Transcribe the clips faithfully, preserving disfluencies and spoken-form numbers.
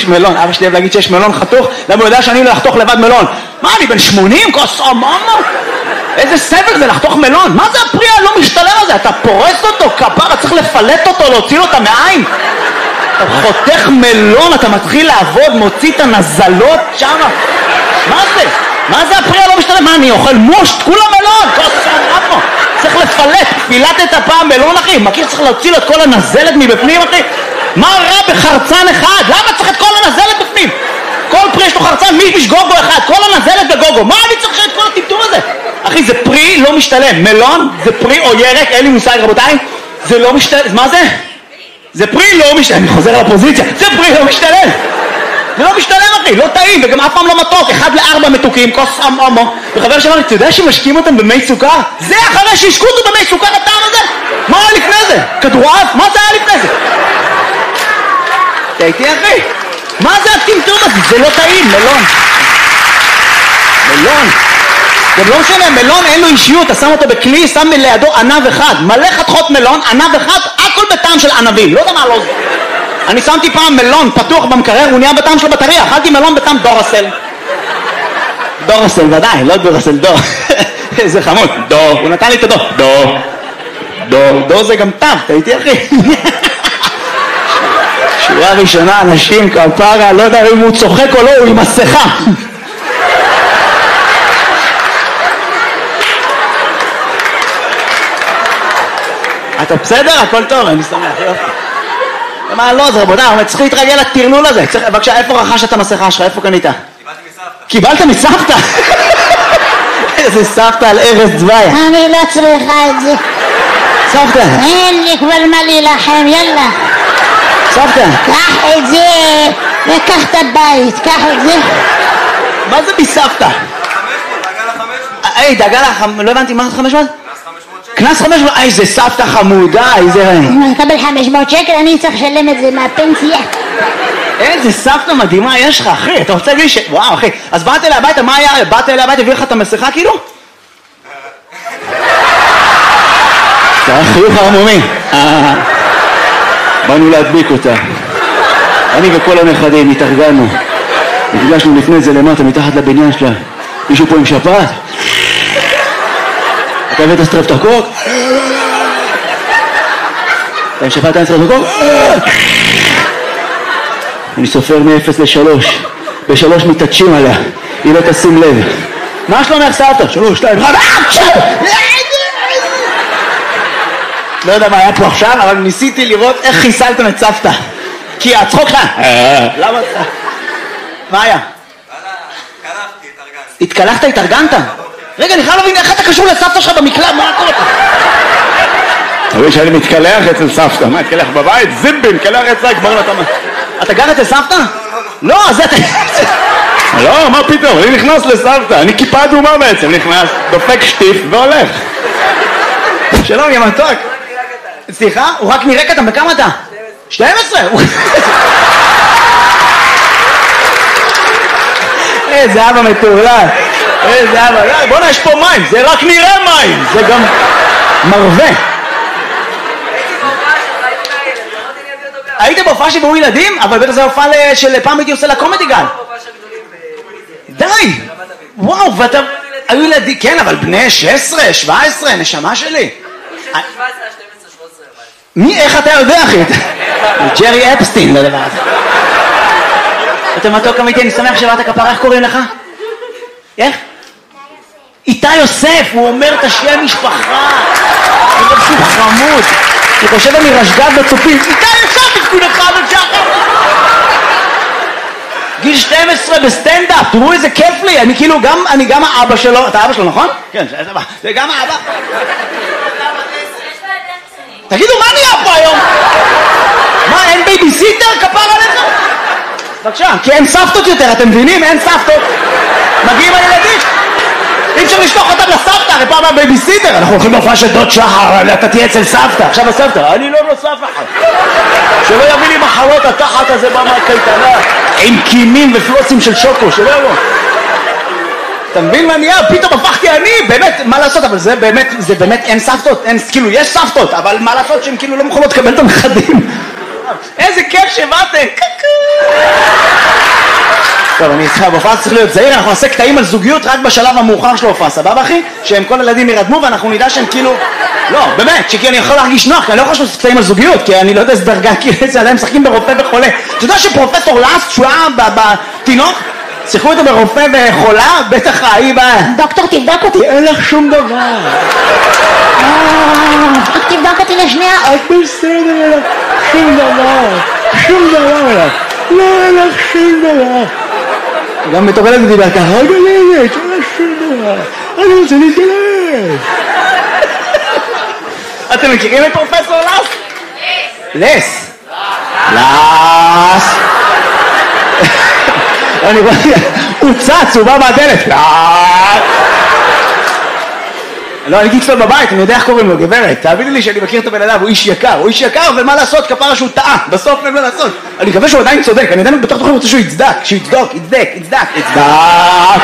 יש מלון, אבא שלי אוהב להגיד שיש מלון חתוך, למה הוא יודע שאני לא לחתוך לבד מלון. מה, אני בן שמונים? כוס אממה? איזה סבל זה לחתוך מלון? מה זה הפרי הלא משתלם הזה? אתה פורס אותו, כפרה, צריך לפלט אותו, להוציא לו את המעיים. אתה חותך מלון, אתה מתחיל לעבוד, מוציא את הנזלות שם. מה זה? מה זה הפרי הלא משתלם? מה, אני אוכל מושט? כולה מלון, כוס אממה. צריך לפלט, פילטת הפעם מלון אחי, מכיר צריך להוציא לו את כל הנזלת מבפנים אחי? מה רע בחרצן אחד? למה צריך את כל הנזלת בפנים? כל פרי יש לו חרצן, מי יש גוגו אחד, כל הנזלת בגוגו, מה אני צריך את כל הטמטום הזה? אחי זה פרי לא משתלם, מלון זה פרי או ירק, אין לי מושג רבותיי, זה לא משתלם, מה זה? זה פרי לא משתלם, אני חוזר לפוזיציה, זה פרי לא משתלם, זה לא משתלם אחי, לא טעים וגם אף פעם לא מתוק, אחד לארבע מתוקים, כוס אמו, וחבר שאמר לי, אתה יודע שמשקים אותם במי סוכר? זה אחרי שהשקו אותו במי סוכר הטעם הזה? מה היה לפני זה? כדורעף? מה זה היה לפני זה? אתה איתי אחי? מה זה הטמטום הזה? זה לא טעים, מלון. מלון. זה לא משנה, מלון אין לו אישיות, אתה שם אותו בכלי, שם לידו ענב אחד, מלא חתכות מלון, ענב אחד, הכל בטעם של ענבים, לא יודע מה לא זה. אני שמתי פעם מלון פתוח במקרר, הוא נהיה בטעם של בטריה, אכלתי מלון בטעם דורסל. דורסל, ודאי, לא דורסל, דור. איזה חמוד, דור, הוא נתן לי את הדור. דור. דור, דור זה גם טב, אתה איתי אחי? שורה ראשונה, אנשים כפרה, לא יודע אם הוא צוחק או לא, הוא עם מסכה. אתה בסדר? הכל טוב, אני שמח, יופי. מה לא זה רבודה, הוא צריך להתרגל לטרלול הזה. בבקשה, איפה רכשת את המסכה שלך? איפה קנית? קיבלת מסבתא. קיבלת מסבתא? איזה סבתא על ארז דווי. אני לא צריכה את זה. סבתא. אין לי כבר מה להילחם, יאללה. סבתא. קח את זה וקח את הבית, קח את זה. מה זה מסבתא? היי, דאגה לך, לא הבנתי, מה זה חמש מאות? קנס חמש מאות, איזה סבתא חמודה, איזה... אם אני אקבל חמש מאות שקל, אני צריך לשלם את זה מהפנסיה. איזה סבתא מדהימה יש לך, אחי, אתה רוצה להגיד ש... וואו, אחי, אז באת אליי הביתה, מה היה? באת אליי הביתה, הביא לך את המסכה כאילו? זה היה חיוך ערמומי. באנו להדביק אותה. אני וכל הנכדים התארגנו. נפגשנו לפני זה למטה, מתחת לבניין שלה. מישהו פה עם שפעת? אתה הבאת סטרפטוקוק? אתה עם שפעת אין סטרפטוקוק? אני סופר מ-אפס לשלוש. בשלוש מתעטשים עליה. היא לא תשים לב. מה שלומך סבתא? שלוש, שתיים, אחד. לא יודע מה היה פה עכשיו, אבל ניסיתי לראות איך חיסלתם את סבתא. כי הצחוק שלה. למה? מה היה? התקלחתי, התארגנתי. התקלחת, התארגנת? רגע, אני חייב להבין איך אתה קשור לסבתא שלך במקלט, מה קורה פה? אתה רואה שאני מתקלח אצל סבתא, מה, התקלח בבית? זיבי, מתקלח אצלה, כבר לא אתה... אתה גר אצל סבתא? לא, אז אתה... לא, מה פתאום, אני נכנס לסבתא, אני כיפה אדומה בעצם, נכנס, דופק שטיף והולך. שלום, יא מתוק. סליחה? הוא רק נראה קטן, בכמה אתה? שתים עשרה? איזה אבא מטורלל. איזה אבא, בוא'נה, יש פה מים, זה רק נראה מים, זה גם מרווה. היית בהופעה שבאו ילדים? אבל בטח זה הופעה של פעם הייתי עושה לקומדי גל. די! וואו, ואתה... היו ילדים, כן, אבל בני שש עשרה, שבע עשרה, נשמה שלי. מי, איך אתה יודע, אחי? ג'רי אפסטין, לדבר הזה. אתה מתוק אמיתי, אני שמח שבאת כפרה, איך קוראים לך? איך? איתי יוסף, הוא אומר את השם משפחה. הוא אומר שהוא חמוד. אני חושב אני רשגב בצופים. איתי יוסף, תקפו לך ושחר. גיל שתים עשרה בסטנדאפ, תראו איזה כיף לי. אני כאילו גם, אני גם האבא שלו. אתה אבא שלו, נכון? כן, זה גם האבא. תגידו, מה נהיה פה היום? מה, אין בייביסיטר? כפר עליך? בבקשה, כי אין סבתות יותר, אתם מבינים? אין סבתות. מגיעים הילדים. אי אפשר לשלוח אותם לסבתא, הרי פעם הבייביסיטר. אנחנו הולכים להופעה של דוד שחר, אתה תהיה אצל סבתא. עכשיו הסבתא, אני לא נוסף אחד. שלא יביא לי מחלות התחת הזה במה קייטנה, עם קימים ופלוצים של שוקו, שלא יבוא. אתה מבין מה נהיה? פתאום הפכתי אני, באמת, מה לעשות? אבל זה באמת, זה באמת אין סבתות, אין, כאילו, יש סבתות, אבל מה לעשות שהן כאילו לא מוכנות לקבל את הנכדים? איזה כיף שבאתם! קקו! טוב, אני איתך, בהופעה צריך להיות זהיר, אנחנו נעשה קטעים על זוגיות רק בשלב המאוחר של ההופעה, סבבה אחי? שהם כל הילדים ירדמו ואנחנו נדע שהם כאילו... לא, באמת, שכי אני יכול להרגיש נוח, כי אני לא יכול לעשות קטעים על זוגיות, כי אני לא יודע איזה דרגה, כי זה עדיין משחקים ברופא וחולה. אתה יודע שפרופסור לאסט, שהוא היה בתינוק, שיחקו איתו ברופא וחולה, בטח ההיא ב... דוקטור, תבדוק אותי. אין לך שום דבר. רק תבדוק אותי לשנייה. את בסדר, אין לך שום דבר. שום דבר אין לך. לא, אין לך שום דבר. גם בתור ילד דיבר ככה, רגע לילד, אין לך שום דבר. אני רוצה להתגלש. אתם מכירים את פרופסור לס? לס. לס. אני רואה, הוא צץ, הוא בא מהדלת. לא, אני גיץ לו בבית, אני יודע איך קוראים לו, גברת. תאמיני לי שאני מכיר את הבן אדם, הוא איש יקר. הוא איש יקר, ומה לעשות, כפרה שהוא טעה. בסוף אין מה לעשות. אני מקווה שהוא עדיין צודק. אני עדיין בתוך תוכן רוצה שהוא יצדק. שיצדוק, יצדק, יצדק, יצדק.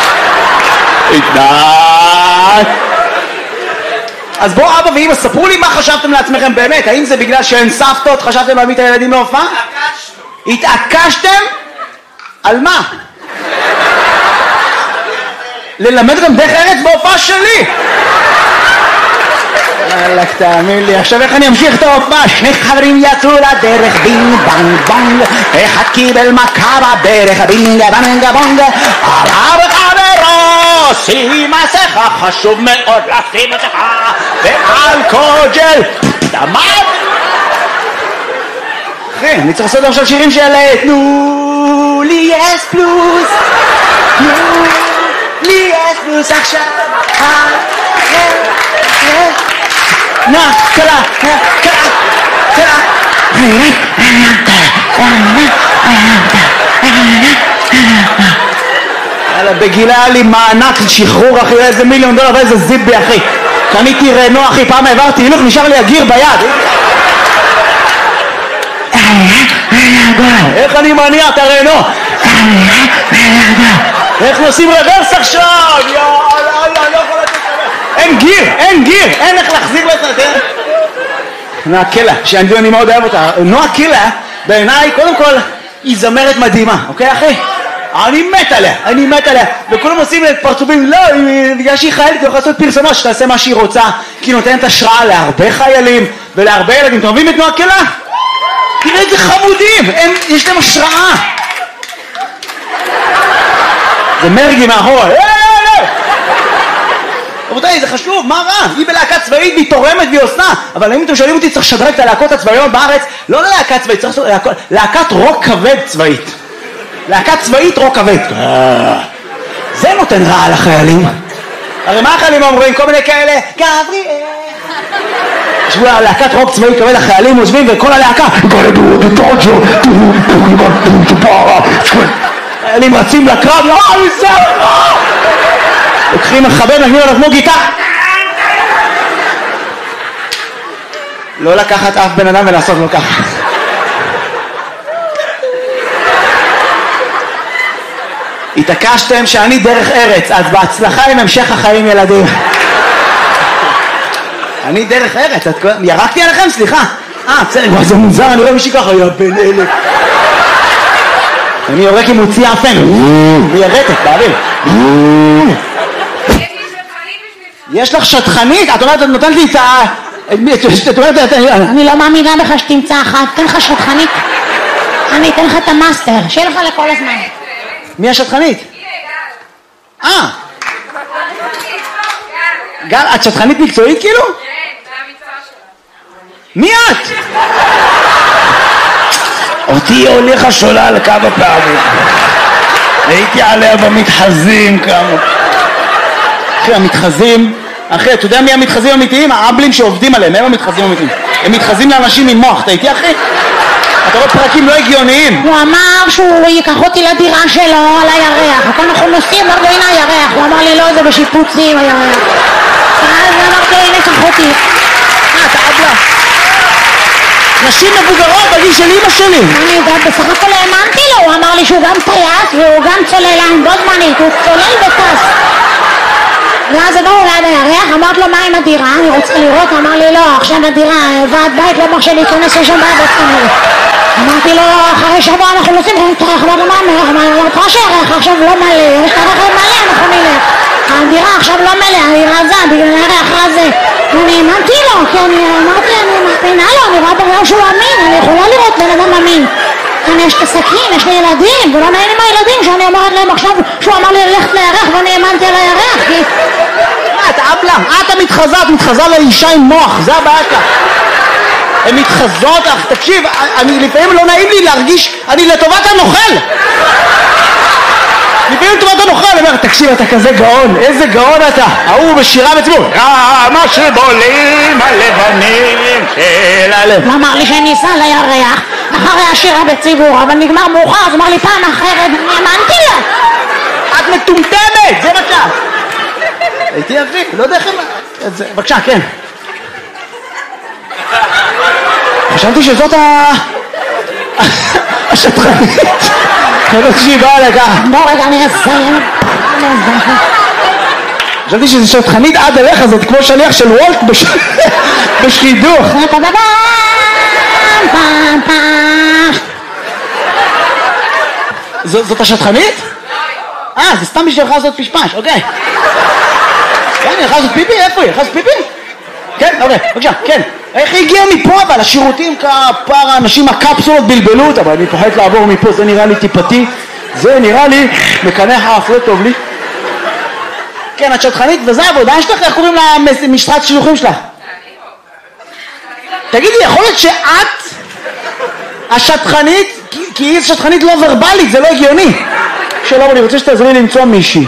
יצדק. אז בואו אבא ואמא, ספרו לי מה חשבתם לעצמכם באמת. האם זה בגלל שאין סבתות, חשבתם להביא את הילדים להופעה? התעקשתם? על מה? ללמד גם דרך ארץ בהופעה שלי. יאללה, תאמין לי, עכשיו איך אני אמשיך את ההופעה? שני חברים יצאו לדרך, בינג בנג בונג, אחד קיבל מכה בברך, בינג בנג בונג, אמר חברו, שים מסכה, חשוב מאוד לשים מסכה, ואלכוג'ל, דמד. אחי, אני צריך לעשות עכשיו שירים של תנו לי אס פלוס, תנו לי אס פלוס עכשיו, נא, קלה, קלה, קלה. יאללה, בגילה היה לי מענק שחרור אחי, איזה מיליון דולר ואיזה זיבי אחי. קניתי רנו אחי, פעם העברתי הילוך, נשאר לי הגיר ביד. איך אני מניע את הרנו? איך נוסעים רוורס עכשיו? יאללה, אני לא יכול לתת לך. אין גיר, אין גיר, אין איך להחזיר לך, תראה. נועה קילה, שאני מאוד אוהב אותה. נועה קילה, בעיניי, קודם כל, היא זמרת מדהימה, אוקיי אחי? אני מת עליה, אני מת עליה. וכולם עושים את פרצופים, לא, בגלל שהיא חיילת, היא יכולה לעשות פרסומה שתעשה מה שהיא רוצה, כי היא נותנת השראה להרבה חיילים ולהרבה ילדים. אתם אוהבים את נועה קילה? תראה איזה חמודים, הם, יש להם השראה. זה מרגי מאחורה. רבותיי, זה חשוב, מה רע? היא בלהקה צבאית והיא תורמת והיא עושה. אבל אם אתם שואלים אותי, צריך לשדרג את הלהקות הצבאיות בארץ, לא ללהקה צבאית, צריך לעשות להקת רוק כבד צבאית. להקת צבאית רוק כבד. זה נותן רע על החיילים. הרי מה החיילים אומרים? כל מיני כאלה, גבריאל. ישבו להקת רוק צבאית כבד, החיילים עוזבים וכל הלהקה חיילים רצים לקרב, לא, אני סר, לוקחים מחבר, נגנים עליו כמו גיטה. לא לקחת אף בן אדם ולעשות לו ככה. התעקשתם שאני דרך ארץ, אז בהצלחה עם המשך החיים ילדים. אני דרך ארץ, ירקתי עליכם? סליחה. אה, בסדר, זה מוזר, אני רואה מישהי ככה, יא בן אלה. אני יורק עם מוציא אפן, מיירטת, באוויר. יש לך שטחנית? את אומרת, את נותנת לי את ה... את אומרת, אני לא מאמינה בך שתמצא אחת, תן לך שטחנית. אני אתן לך את המאסטר, שיהיה לך לכל הזמן. מי השטחנית? אה. גל, את שטחנית מקצועית כאילו? כן, זה המקצוע שלה. מי את? אותי הוליכה שולל כמה פעמים. הייתי עליה במתחזים כמה. אחי, המתחזים, אחי, אתה יודע מי המתחזים האמיתיים? האבלים שעובדים עליהם, הם המתחזים האמיתיים. הם מתחזים לאנשים עם מוח, אתה איתי אחי? אתה רואה פרקים לא הגיוניים. הוא אמר שהוא ייקח אותי לדירה שלו על הירח, וכאן אנחנו נוסעים, אמרתי, הנה הירח, הוא אמר לי, לא, זה בשיפוצים הירח. אז אמרתי, הנה, קח אותי. אה, אתה אבלה. נשים מבוגרות בגיל של אמא שלי. אני יודעת, בסך הכל האמנתי לו, הוא אמר לי שהוא גם טייס והוא גם צוללן, בו זמנית, הוא צולל וטס. ואז עברנו ליד הירח, אמרת לו מה עם הדירה, אני רוצה לראות, אמר לי לא, עכשיו הדירה, ועד בית לא מרשה להיכנס לשם בעד עצמי. אמרתי לו, אחרי שבוע אנחנו רוצים את הריח, אמרת לו מה המריח? אמרת לו שהריח עכשיו לא מלא, יש את הריח מלא, אנחנו נלך. הדירה עכשיו לא מלא, היא רזה, בגלל הריח רזה. ואני האמנתי לו, כי אני אמרתי, אני מאמינה לו, אני רואה בריח שהוא אמין, אני יכולה לראות בן אדם אמין. אני יש את הסכין, יש לי ילדים, ולא נעים עם הילדים שאני אומרת להם עכשיו שהוא אמר לי ללכת לירח ואני האמנתי על הירח, כי... מה, אתה אבלה? את המתחזה, את מתחזה לאישה עם מוח, זה הבעיה שלך. הן מתחזות, אך תקשיב, אני לפעמים לא נעים לי להרגיש, אני לטובת הנוכל. לפעמים לטובת הנוכל, אני אומר, תקשיב, אתה כזה גאון, איזה גאון אתה. ההוא בשירה בציבור, מה שבולים הלבנים של הלב. הוא אמר לי שאני אסע לירח אחרי השירה בציבור, אבל נגמר מאוחר, אז אמר לי פעם אחרת, אני האמנתי לו. את מטומטמת, זה מה שאת. הייתי יפי, לא יודע איך הם... בבקשה, כן. חשבתי שזאת ה... השטרנית. חשבתי שהיא באה לכך. בוא רגע, אני אסיים. חשבתי שזו שטרנית עד אליך, זאת כמו שליח של וולט בשידוך. זאת השטרנית? אה, זה סתם בשבילך לעשות פשפש, אוקיי. כן, היא הלכה לעשות פיפי? איפה היא? הלכה לעשות פיפי? כן, אוקיי, בבקשה, כן. איך היא הגיעה מפה אבל? השירותים כפר האנשים הקפסולות בלבלו אותה, אבל אני פוחד לעבור מפה, זה נראה לי טיפתי, זה נראה לי מקנח האף, לא טוב לי. כן, את שטחנית, וזה העבודה שלך, איך קוראים למשרת שילוחים שלך? תגידי, יכול להיות שאת השטחנית, כי היא שטחנית לא ורבלית, זה לא הגיוני. שלום, אני רוצה שתעזרי לי למצוא מישהי.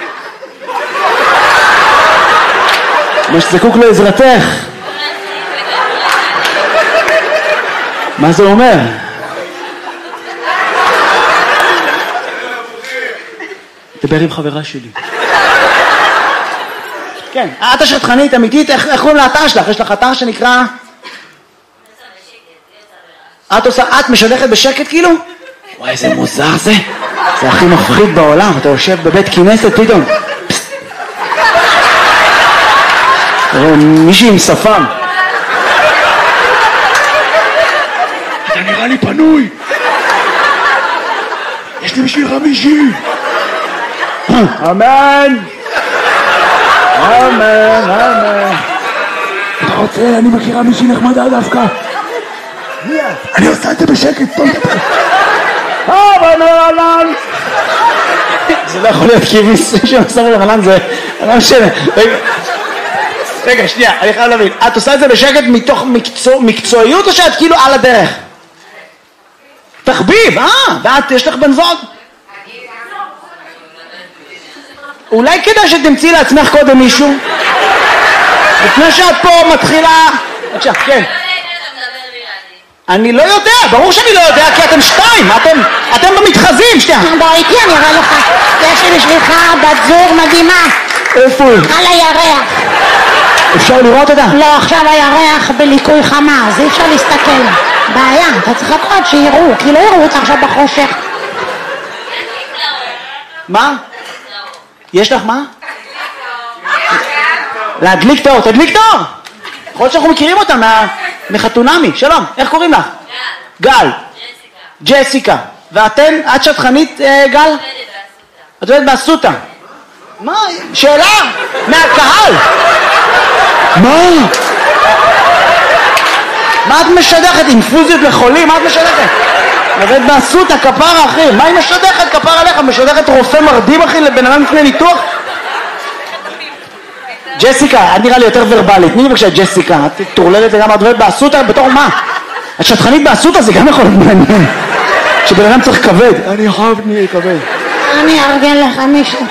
מה שזקוק לעזרתך. מה זה אומר? דבר עם חברה שלי. כן, את השטחנית אמיתית, איך קוראים לאתר שלך? יש לך אתר שנקרא... את עושה, את משדכת בשקט כאילו? וואי, איזה מוזר זה. זה הכי מפחיד בעולם, אתה יושב בבית כנסת פתאום. מישהי עם שפם. אתה נראה לי פנוי. יש לי בשבילך מישהי. אמן. אמן, אמן. אתה רוצה, אני מכירה מישהי נחמדה דווקא. אני עושה את זה בשקט, טוב יותר. אמן, אמן. זה לא יכול להיות כי מישהו שעושה רבנן זה לא משנה. רגע, שנייה, אני חייב להבין. את עושה את זה בשקט מתוך מקצועיות או שאת כאילו על הדרך? תחביב, אה, ואת, יש לך בן זוג? אולי כדאי שתמצאי לעצמך קודם מישהו? לפני שאת פה מתחילה... בבקשה, כן. אני לא יודע, ברור שאני לא יודע, כי אתם שתיים, אתם, אתם במתחזים, שנייה. בוא איתי, אני אראה לך. יש לי בשבילך בת זוג מדהימה. איפה היא? על הירח. אפשר לראות אותה? לא, עכשיו הירח בליקוי חמה, אז אי אפשר להסתכל. בעיה, אתה צריך לקרוא שיראו, כי לא יראו אותה עכשיו בחושך. מה? יש לך מה? להדליק תור, תדליק תור! יכול להיות שאנחנו מכירים אותה מחתונמי, שלום, איך קוראים לך? גל. גל. ג'סיקה. ואתן, את שטחנית גל? את עובדת באסותא. מה? שאלה? מהקהל. מה? מה את משדכת? אינפוזיות לחולים? מה את משדכת? עובדת באסותא, כפרה אחי. מה היא משדכת? כפרה עליך. משדכת רופא מרדים אחי לבן אדם לפני ניתוח? ג'סיקה, את נראה לי יותר ורבלית. תני לי בבקשה ג'סיקה. את תורללת לגמרי, את עובדת באסותא בתור מה? את שטחנית באסותא זה גם יכול להיות מעניין. שבן אדם צריך כבד. אני חייב נהיה כבד. אני ארגן לך מישהו.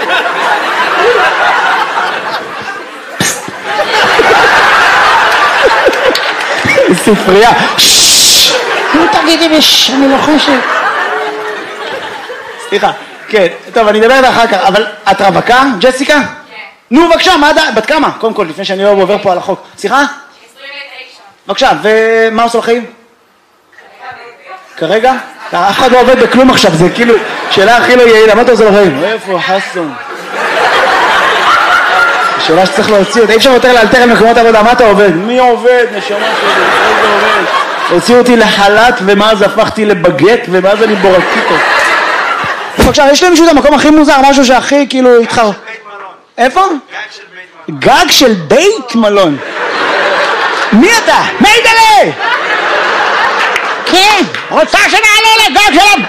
ספרייה. נו תגידי בש, אני לוחשת. סליחה, כן, טוב אני אדבר איתך אחר כך, אבל את רווקה, ג'סיקה? כן. נו בבקשה, בת כמה? קודם כל, לפני שאני לא עובר פה על החוק. סליחה? עשרים ותשע. בבקשה, ומה עושה לחיים? כרגע? אף אחד לא עובד בכלום עכשיו, זה כאילו שאלה הכי לא יעילה, מה אתה עושה לחיים? איפה חסון? שאלה שצריך להוציא אותה, אי אפשר יותר לאלתר על מקומות עבודה, מה אתה עובד? מי עובד? נשמה שלי, איזה עובד? הוציאו אותי לחל"ת, ומאז הפכתי לבגט, ומאז אני בורקיטו. עכשיו, יש למישהו את המקום הכי מוזר, משהו שהכי כאילו איתך... איפה? גג של בית מלון. מי אתה? מיידלה! כן, רוצה שנעלה לגג של